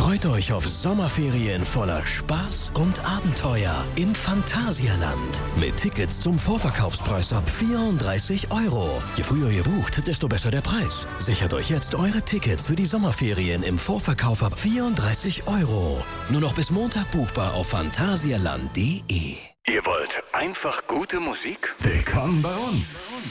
Freut euch auf Sommerferien voller Spaß und Abenteuer im Phantasialand. Mit Tickets zum Vorverkaufspreis ab 34 €. Je früher ihr bucht, desto besser der Preis. Sichert euch jetzt eure Tickets für die Sommerferien im Vorverkauf ab 34 €. Nur noch bis Montag buchbar auf phantasialand.de. Ihr wollt einfach gute Musik? Willkommen bei uns.